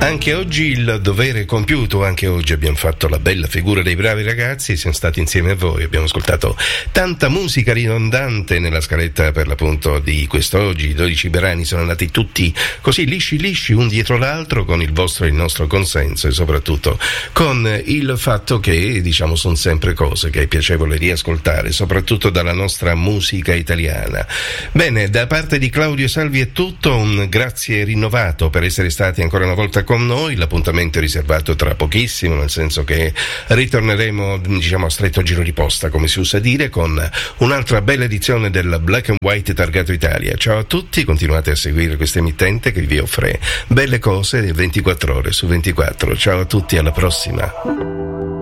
Anche oggi il dovere è compiuto, anche oggi abbiamo fatto la bella figura dei bravi ragazzi, siamo stati insieme a voi, abbiamo ascoltato tanta musica ridondante nella scaletta per l'appunto di quest'oggi. I 12 brani sono andati tutti così lisci un dietro l'altro, con il vostro e il nostro consenso, e soprattutto con il fatto che diciamo sono sempre cose che è piacevole riascoltare, soprattutto dalla nostra musica italiana. Bene, da parte di Claudio Salvi è tutto, un grazie rinnovato per essere stati ancora una volta con noi. L'appuntamento è riservato tra pochissimo, nel senso che ritorneremo diciamo a stretto giro di posta, come si usa dire, con un'altra bella edizione del Black and White Targato Italia. Ciao a tutti, continuate a seguire questa emittente che vi offre belle cose 24 ore su 24. Ciao a tutti, alla prossima.